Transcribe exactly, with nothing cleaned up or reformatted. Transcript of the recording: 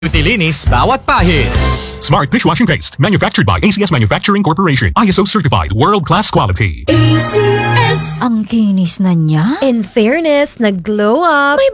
Utilinis bawat pahid. Smart dishwashing paste, manufactured by A C S Manufacturing Corporation. I S O certified, world-class quality. A C S. Ang kinis na niya. In fairness, nag-glow up. May